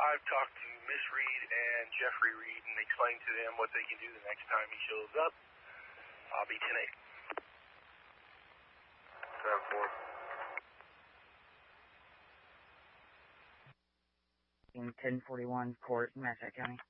I've talked to Miss Reed and Jeffrey Reed and explained to them what they can do the next time he shows up. I'll be 10-8. 10-4. 1041 Court, Massachusetts County.